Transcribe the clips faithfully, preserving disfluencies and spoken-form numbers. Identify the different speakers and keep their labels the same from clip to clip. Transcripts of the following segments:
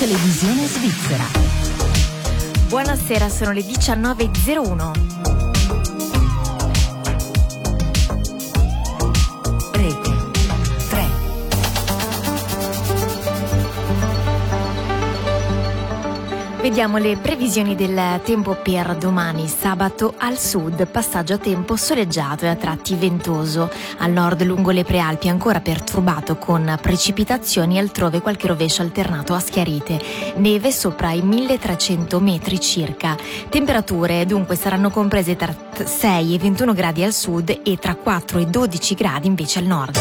Speaker 1: Televisione svizzera.
Speaker 2: Buonasera, sono le diciannove e zero uno.
Speaker 1: Rete tre.
Speaker 2: Vediamo le previsioni del tempo per domani. Sabato al sud, passaggio a tempo soleggiato e a tratti ventoso. Al nord lungo le prealpi ancora perturbato con precipitazioni, altrove qualche rovescio alternato a schiarite. Neve sopra i milletrecento metri circa. Temperature dunque saranno comprese tra sei e ventuno gradi al sud e tra quattro e dodici gradi invece al nord.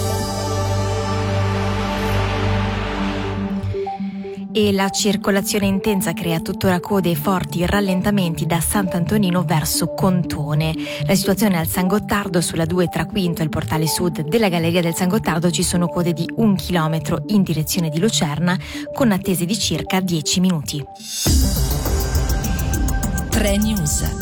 Speaker 2: E la circolazione intensa crea tuttora code e forti rallentamenti da Sant'Antonino verso Contone. La situazione al San Gottardo sulla due tra Quinto e il portale sud della Galleria del San Gottardo ci sono code di un chilometro in direzione di Lucerna con attese di circa dieci minuti.
Speaker 1: tre News.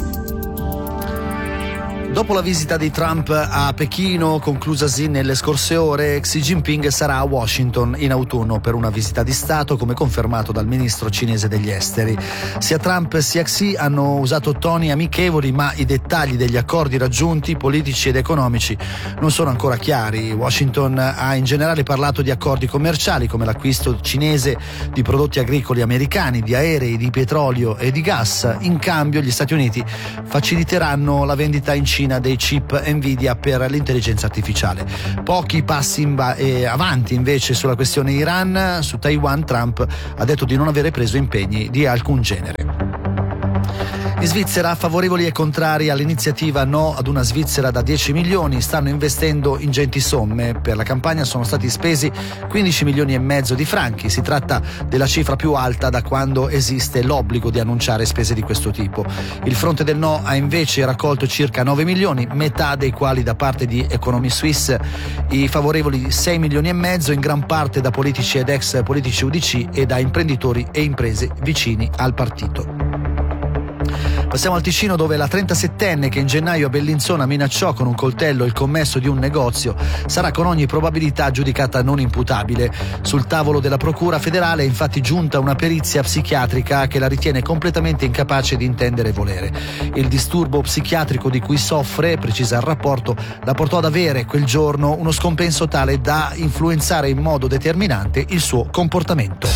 Speaker 3: Dopo la visita di Trump a Pechino, conclusasi nelle scorse ore, Xi Jinping sarà a Washington in autunno per una visita di Stato, come confermato dal ministro cinese degli esteri. Sia Trump sia Xi hanno usato toni amichevoli, ma i dettagli degli accordi raggiunti, politici ed economici, non sono ancora chiari. Washington ha in generale parlato di accordi commerciali, come l'acquisto cinese di prodotti agricoli americani, di aerei, di petrolio e di gas. In cambio, gli Stati Uniti faciliteranno la vendita in Cina dei chip Nvidia per l'intelligenza artificiale. Pochi passi in ba- eh, avanti invece sulla questione Iran. Su Taiwan Trump ha detto di non avere preso impegni di alcun genere. In Svizzera, favorevoli e contrari all'iniziativa No ad una Svizzera da dieci milioni stanno investendo ingenti somme. Per la campagna sono stati spesi quindici milioni e mezzo di franchi. Si tratta della cifra più alta da quando esiste l'obbligo di annunciare spese di questo tipo. Il fronte del No ha invece raccolto circa nove milioni, metà dei quali da parte di Economy Suisse. I favorevoli sei milioni e mezzo, in gran parte da politici ed ex politici U D C e da imprenditori e imprese vicini al partito. Passiamo al Ticino, dove la trentasettenne che in gennaio a Bellinzona minacciò con un coltello il commesso di un negozio sarà con ogni probabilità giudicata non imputabile. Sul tavolo della Procura federale è infatti giunta una perizia psichiatrica che la ritiene completamente incapace di intendere e volere. Il disturbo psichiatrico di cui soffre, precisa il rapporto, la portò ad avere quel giorno uno scompenso tale da influenzare in modo determinante il suo comportamento.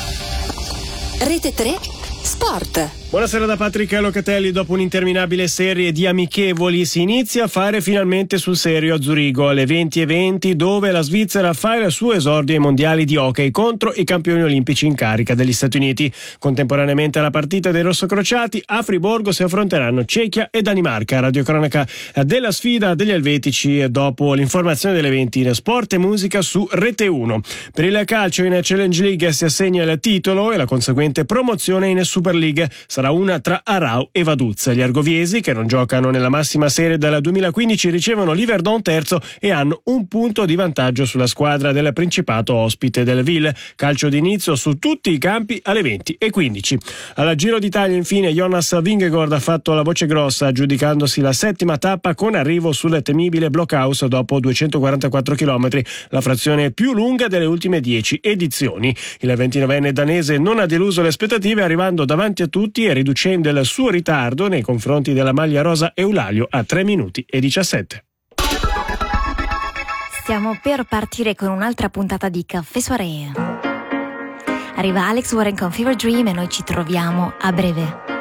Speaker 1: Rete tre Sport.
Speaker 4: Buonasera da Patrick Locatelli. Dopo un'interminabile serie di amichevoli si inizia a fare finalmente sul serio a Zurigo alle venti e venti, dove la Svizzera fa il suo esordio ai mondiali di hockey contro i campioni olimpici in carica degli Stati Uniti. Contemporaneamente alla partita dei rossocrociati, a Friburgo si affronteranno Cechia e Danimarca. Radiocronaca della sfida degli elvetici dopo l'informazione delle venti in Sport e Musica su Rete uno. Per il calcio in Challenge League si assegna il titolo e la conseguente promozione in Super League. Sarà una tra Arau e Vaduz. Gli argoviesi, che non giocano nella massima serie dal duemilaquindici, ricevono l'Yverdon terzo e hanno un punto di vantaggio sulla squadra del Principato ospite del Ville. Calcio d'inizio su tutti i campi alle venti e quindici. Al Giro d'Italia infine Jonas Vingegaard ha fatto la voce grossa, aggiudicandosi la settima tappa con arrivo sul temibile Blockhouse dopo duecentoquarantaquattro chilometri, la frazione più lunga delle ultime dieci edizioni. Il ventinovenne danese non ha deluso le aspettative, arrivando davanti a tutti e riducendo il suo ritardo nei confronti della maglia rosa Eulalio a tre minuti e diciassette.
Speaker 2: Stiamo per partire con un'altra puntata di Café Soirée. Arriva Alex Warren con Fever Dream e noi ci troviamo a breve.